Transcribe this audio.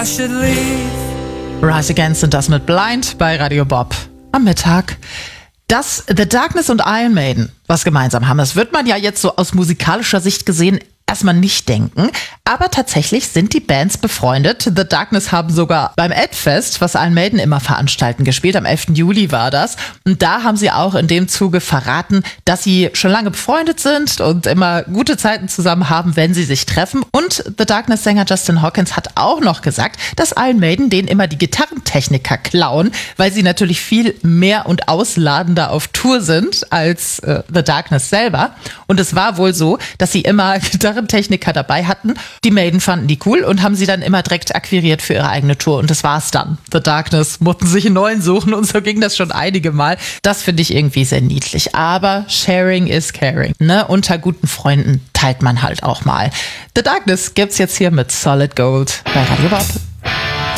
I should leave. Rise Against sind das mit Blind bei Radio Bob am Mittag. Dass The Darkness und Iron Maiden was gemeinsam haben, das wird man ja jetzt so aus musikalischer Sicht gesehen erstmal nicht denken. Aber tatsächlich sind die Bands befreundet. The Darkness haben sogar beim Edfest, was Iron Maiden immer veranstalten, gespielt. Am 11. Juli war das. Und da haben sie auch in dem Zuge verraten, dass sie schon lange befreundet sind und immer gute Zeiten zusammen haben, wenn sie sich treffen. Und The Darkness-Sänger Justin Hawkins hat auch noch gesagt, dass Iron Maiden denen immer die Gitarrentechniker klauen, weil sie natürlich viel mehr und ausladender auf Tour sind als The Darkness selber. Und es war wohl so, dass sie immer Gitarrentechniker dabei hatten. Die Maiden fanden die cool und haben sie dann immer direkt akquiriert für ihre eigene Tour. Und das war's dann. The Darkness mussten sich einen neuen suchen und so ging das schon einige Mal. Das finde ich irgendwie sehr niedlich. Aber sharing is caring. Ne? Unter guten Freunden teilt man halt auch mal. The Darkness gibt's jetzt hier mit Solid Gold bei Radio Bob.